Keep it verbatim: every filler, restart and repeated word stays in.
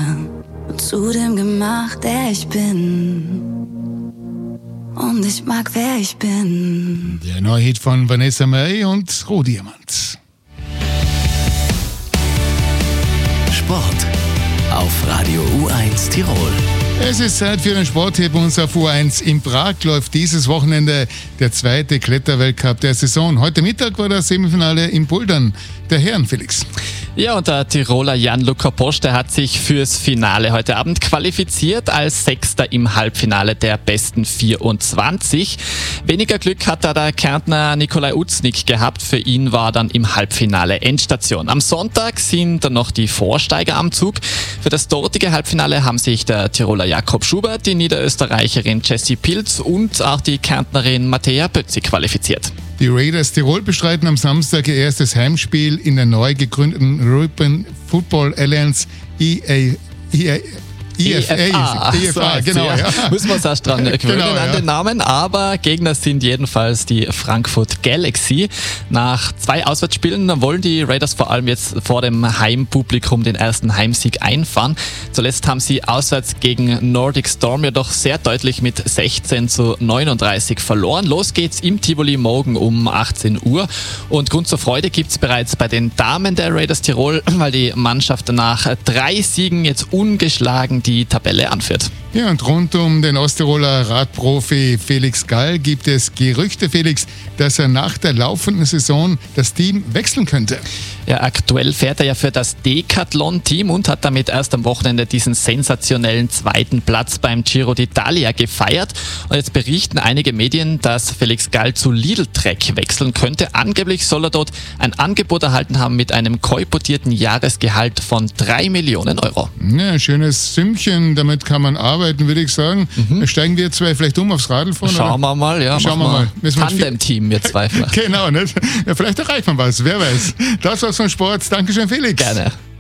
und zu dem gemacht, der ich bin. Und ich mag, wer ich bin. Der neue Hit von Vanessa May und Rohdiamant. Sport auf Radio U eins Tirol. Es ist Zeit für den Sporttipp. Unser U eins in Prag läuft dieses Wochenende der zweite Kletterweltcup der Saison. Heute Mittag war das Semifinale im Bouldern der Herren, Felix. Ja, und der Tiroler Jan-Luca Posch, der hat sich fürs Finale heute Abend qualifiziert als Sechster im Halbfinale der besten vierundzwanzig. Weniger Glück hat da der Kärntner Nikolai Uznik gehabt. Für ihn war dann im Halbfinale Endstation. Am Sonntag sind dann noch die Vorsteiger am Zug. Für das dortige Halbfinale haben sich der Tiroler Jakob Schubert, die Niederösterreicherin Jessie Pilz und auch die Kärntnerin Mattea Bötzi qualifiziert. Die Raiders Tirol bestreiten am Samstag ihr erstes Heimspiel in der neu gegründeten European Football Alliance E A. E A I F A, I F A, genau. Ja. Müssen wir uns erst dran gewöhnen genau, ja. an den Namen, aber Gegner sind jedenfalls die Frankfurt Galaxy. Nach zwei Auswärtsspielen wollen die Raiders vor allem jetzt vor dem Heimpublikum den ersten Heimsieg einfahren. Zuletzt haben sie auswärts gegen Nordic Storm jedoch sehr deutlich mit sechzehn zu neununddreißig verloren. Los geht's im Tivoli morgen um achtzehn Uhr und Grund zur Freude gibt's bereits bei den Damen der Raiders Tirol, weil die Mannschaft nach drei Siegen jetzt ungeschlagen die Tabelle anführt. Ja, und rund um den Osttiroler Radprofi Felix Gall gibt es Gerüchte, Felix, dass er nach der laufenden Saison das Team wechseln könnte. Ja, aktuell fährt er ja für das Decathlon-Team und hat damit erst am Wochenende diesen sensationellen zweiten Platz beim Giro d'Italia gefeiert. Und jetzt berichten einige Medien, dass Felix Gall zu Lidl Trek wechseln könnte. Angeblich soll er dort ein Angebot erhalten haben mit einem kolportierten Jahresgehalt von drei Millionen Euro. Ja, schönes Sümmchen, damit kann man arbeiten, würde ich sagen. Mhm. Steigen wir zwei vielleicht um aufs Radl vorne? Schauen wir mal, ja. Schauen wir mal. Tandem-Team, wir zwei. Genau, nicht? Ja, vielleicht erreicht man was, wer weiß. Das war's vom Sport. Dankeschön, Felix. Gerne.